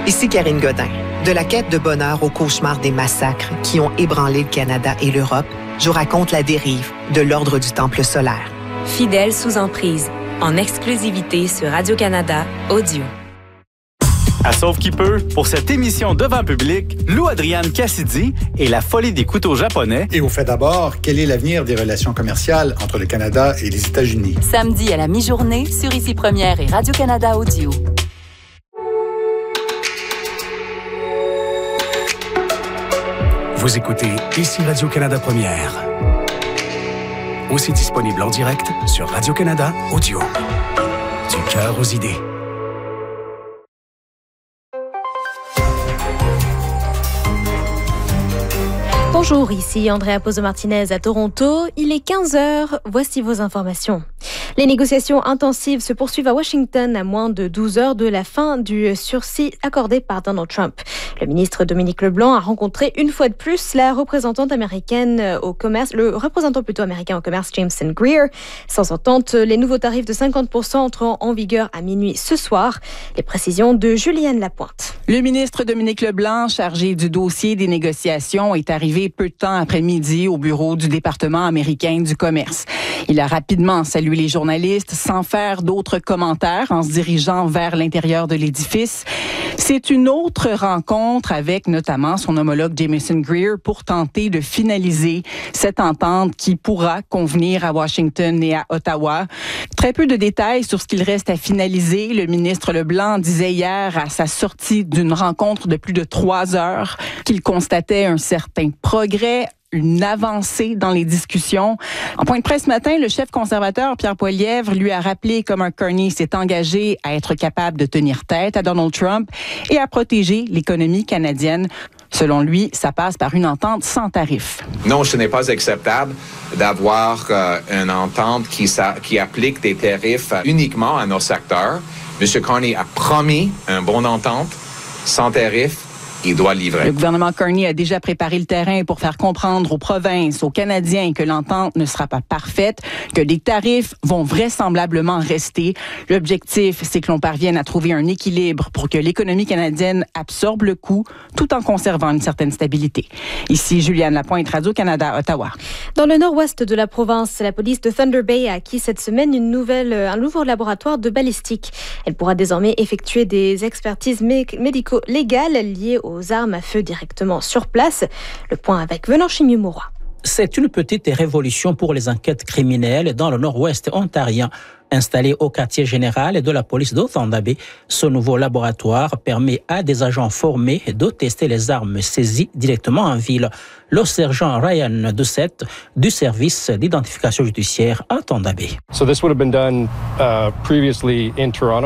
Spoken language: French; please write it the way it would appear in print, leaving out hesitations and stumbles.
Ici Karine Godin. De la quête de bonheur au cauchemar des massacres qui ont ébranlé le Canada et l'Europe, je vous raconte la dérive de l'ordre du Temple solaire. Fidèle sous emprise, en exclusivité sur Radio-Canada Audio. À Sauve qui peut, pour cette émission devant public, Lou Adrienne Cassidy et la folie des couteaux japonais. Et au fait d'abord, quel est l'avenir des relations commerciales entre le Canada et les États-Unis? Samedi à la mi-journée sur Ici Première et Radio-Canada Audio. Vous écoutez Ici Radio-Canada Première. Aussi disponible en direct sur Radio-Canada Audio. Du cœur aux idées. Bonjour, ici Andrea Pozo-Martinez à Toronto. Il est 15h, voici vos informations. Les négociations intensives se poursuivent à Washington à moins de 12 heures de la fin du sursis accordé par Donald Trump. Le ministre Dominique Leblanc a rencontré une fois de plus la représentante américaine au commerce, le représentant plutôt américain au commerce Jameson Greer. Sans entente, les nouveaux tarifs de 50% entreront en vigueur à minuit ce soir. Les précisions de Juliane Lapointe. Le ministre Dominique Leblanc, chargé du dossier des négociations, est arrivé peu de temps après-midi au bureau du département américain du commerce. Il a rapidement salué les journalistes sans faire d'autres commentaires en se dirigeant vers l'intérieur de l'édifice. C'est une autre rencontre avec notamment son homologue Jameson Greer pour tenter de finaliser cette entente qui pourra convenir à Washington et à Ottawa. Très peu de détails sur ce qu'il reste à finaliser. Le ministre Leblanc disait hier à sa sortie d'une rencontre de plus de 3 heures qu'il constatait un certain progrès, une avancée dans les discussions. En point de presse ce matin, le chef conservateur Pierre Poilievre lui a rappelé comment Carney s'est engagé à être capable de tenir tête à Donald Trump et à protéger l'économie canadienne. Selon lui, ça passe par une entente sans tarif. Non, ce n'est pas acceptable d'avoir une entente qui applique des tarifs uniquement à nos secteurs. M. Carney a promis une bonne entente sans tarif. Il doit livrer. Le gouvernement Carney a déjà préparé le terrain pour faire comprendre aux provinces, aux Canadiens que l'entente ne sera pas parfaite, que les tarifs vont vraisemblablement rester. L'objectif, c'est que l'on parvienne à trouver un équilibre pour que l'économie canadienne absorbe le coût tout en conservant une certaine stabilité. Ici, Juliane Lapointe, Radio-Canada, Ottawa. Dans le nord-ouest de la province, la police de Thunder Bay a acquis cette semaine un nouveau laboratoire de balistique. Elle pourra désormais effectuer des expertises médico-légales liées aux armes à feu directement sur place. Le point avec Venant Chimiomoura. C'est une petite révolution pour les enquêtes criminelles dans le nord-ouest ontarien. Installé au quartier général de la police de Thunder Bay, ce nouveau laboratoire permet à des agents formés de tester les armes saisies directement en ville. Le sergent Ryan Doucette du service d'identification judiciaire à Thunder Bay. So this would have been done previously in Toronto.